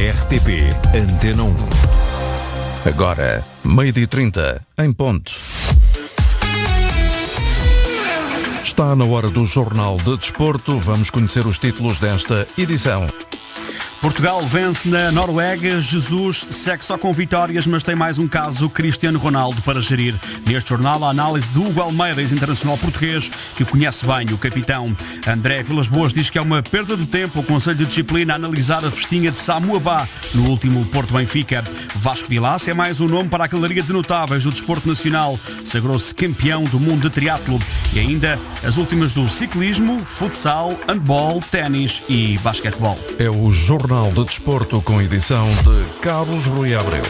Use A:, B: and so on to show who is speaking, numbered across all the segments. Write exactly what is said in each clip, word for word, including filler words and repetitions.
A: R T P Antena um.
B: Agora, meio-dia e trinta, em ponto. Está na hora do Jornal de Desporto. Vamos conhecer os títulos desta edição.
C: Portugal vence na Noruega. Jesus segue só com vitórias, mas tem mais um caso, Cristiano Ronaldo, para gerir. Neste jornal, a análise de Hugo Almeida, ex-internacional português, que conhece bem o capitão. André Vilas Boas diz que é uma perda de tempo o Conselho de Disciplina a analisar a festinha de Samu Abá no último Porto Benfica. Vasco Vilaça é mais um nome para a galeria de notáveis do desporto nacional. Sagrou-se campeão do mundo de triatlo. E ainda as últimas do ciclismo, futsal, handball, ténis e basquetebol.
B: É o Jornal de Desporto com edição de Carlos Rui Abreu.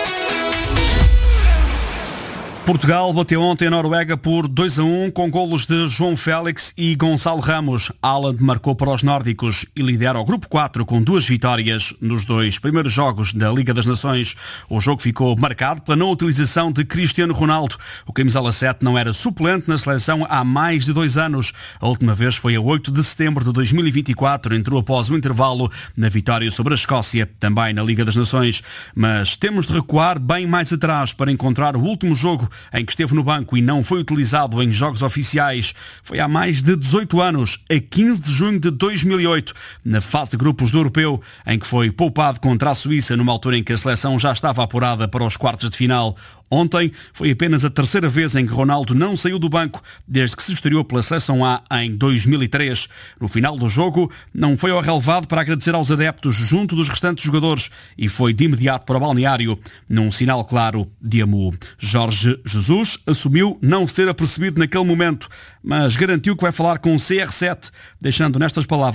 C: Portugal bateu ontem a Noruega por dois a um com golos de João Félix e Gonçalo Ramos. Haaland marcou para os nórdicos e lidera o grupo quatro com duas vitórias nos dois primeiros jogos da Liga das Nações. O jogo ficou marcado pela não utilização de Cristiano Ronaldo. O camisola sete não era suplente na seleção há mais de dois anos. A última vez foi a oito de setembro de dois mil e vinte e quatro. Entrou após o intervalo na vitória sobre a Escócia, também na Liga das Nações. Mas temos de recuar bem mais atrás para encontrar o último jogo em que esteve no banco e não foi utilizado em jogos oficiais. Foi há mais de dezoito anos, a quinze de junho de dois mil e oito, na fase de grupos do Europeu, em que foi poupado contra a Suíça, numa altura em que a seleção já estava apurada para os quartos de final. Ontem foi apenas a terceira vez em que Ronaldo não saiu do banco desde que se estreou pela Seleção A em dois mil e três. No final do jogo, não foi ao relevado para agradecer aos adeptos junto dos restantes jogadores e foi de imediato para o balneário, num sinal claro de amor. Jorge Jesus assumiu não ser apercebido naquele momento, mas garantiu que vai falar com o C R sete, deixando nestas palavras